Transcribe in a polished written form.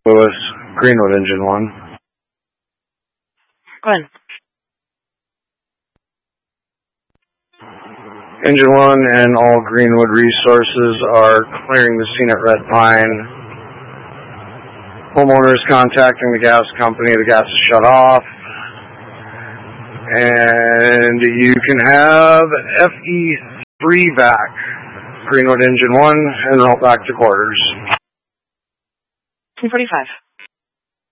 Lewis, Greenwood Engine 1. Go ahead. Engine 1 and all Greenwood resources are clearing the scene at Red Pine. Homeowner is contacting the gas company. The gas is shut off. And you can have FE3 back. Greenwood Engine 1 and roll back to quarters. 245.